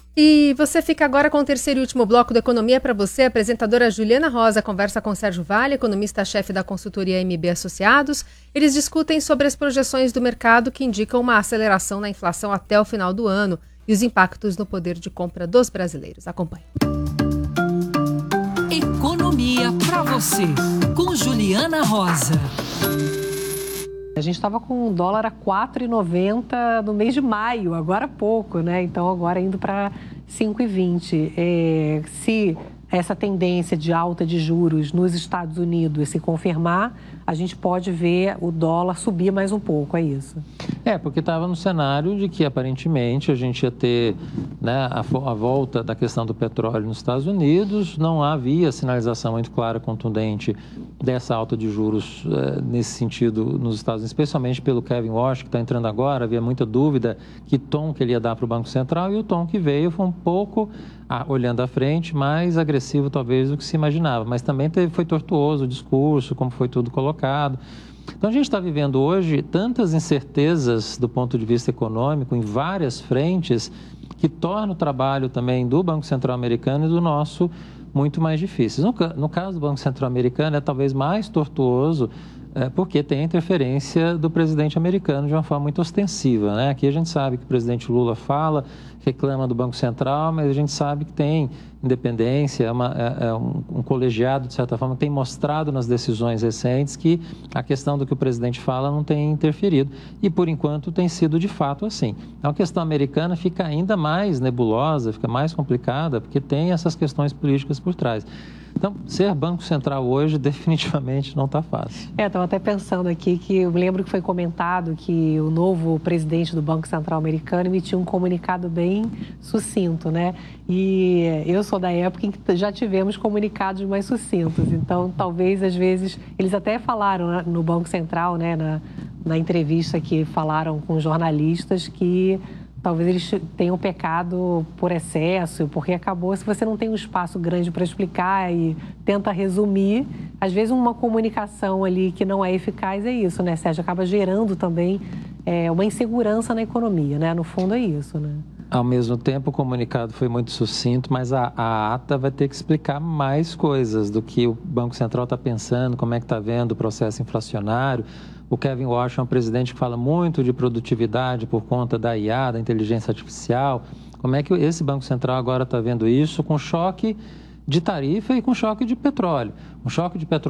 E você fica agora com o terceiro e último bloco da Economia para você. A apresentadora Juliana Rosa conversa com Sérgio Vale, economista-chefe da consultoria MB Associados. Eles discutem sobre as projeções do mercado que indicam uma aceleração na inflação até o final do ano e os impactos no poder de compra dos brasileiros. Acompanhe. Economia para você, com Juliana Rosa. A gente estava com o dólar a 4,90 no mês de maio, agora há pouco, né? Então, agora indo para 5,20. Se essa tendência de alta de juros nos Estados Unidos se confirmar, a gente pode ver o dólar subir mais um pouco, é isso? Porque estava no cenário de que, aparentemente, a gente ia ter, né, a volta da questão do petróleo nos Estados Unidos. Não havia sinalização muito clara, contundente, dessa alta de juros nesse sentido nos Estados Unidos, especialmente pelo Kevin Warsh, que está entrando agora. Havia muita dúvida que tom que ele ia dar para o Banco Central, e o tom que veio foi um pouco, olhando à frente, mais agressivo talvez do que se imaginava. Mas também foi tortuoso o discurso, como foi tudo colocado. Então, a gente está vivendo hoje tantas incertezas do ponto de vista econômico em várias frentes que torna o trabalho também do Banco Central americano e do nosso muito mais difíceis. No caso do Banco Central americano, é talvez mais tortuoso porque tem a interferência do presidente americano de uma forma muito ostensiva, né? Aqui a gente sabe que o presidente Lula fala, reclama do Banco Central, mas a gente sabe que tem independência, um colegiado, de certa forma, tem mostrado nas decisões recentes que a questão do que o presidente fala não tem interferido. E, por enquanto, tem sido de fato assim. Então, a questão americana fica ainda mais nebulosa, fica mais complicada, porque tem essas questões políticas por trás. Então, ser Banco Central hoje definitivamente não está fácil. Estava até pensando aqui que eu lembro que foi comentado que o novo presidente do Banco Central americano emitiu um comunicado bem sucinto, né? E eu sou da época em que já tivemos comunicados mais sucintos. Então, talvez, às vezes, eles até falaram no Banco Central, né, na entrevista que falaram com jornalistas que talvez eles tenham pecado por excesso, porque acabou, se você não tem um espaço grande para explicar e tenta resumir, às vezes uma comunicação ali que não é eficaz é isso, né, Sérgio? Acaba gerando também uma insegurança na economia, né? No fundo é isso, né? Ao mesmo tempo, o comunicado foi muito sucinto, mas a ata vai ter que explicar mais coisas do que o Banco Central está pensando, como é que está vendo o processo inflacionário. O Kevin Warsh é um presidente que fala muito de produtividade por conta da IA, da inteligência artificial. Como é que esse Banco Central agora está vendo isso com choque de tarifa e com choque de petróleo? Um choque de petróleo